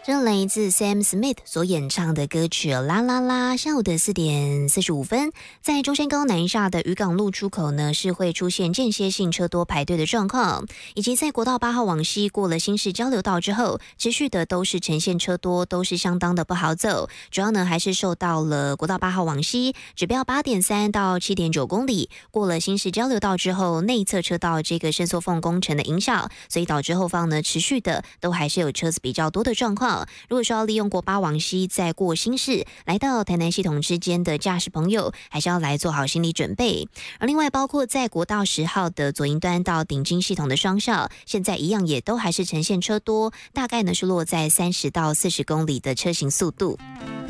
这来自 Sam Smith 所演唱的歌曲《啦啦啦》。下午的4点45分，在中山高南下的渔港路出口呢，是会出现间歇性车多排队的状况，以及在国道8号往西过了新市交流道之后，持续的都是呈现车多，都是相当的不好走。主要呢还是受到了国道8号往西指标8.3到7.9公里，过了新市交流道之后，内侧车道这个伸缩缝工程的影响，所以导致后方呢持续的都还是有车子比较多的状况。如果说要利用国8往西再过新市来到台南系统之间的驾驶朋友，还是要来做好心理准备。而另外包括在国道10号的左营端到顶金系统的双校，现在一样也都还是呈现车多，大概呢是落在30到40公里的车行速度。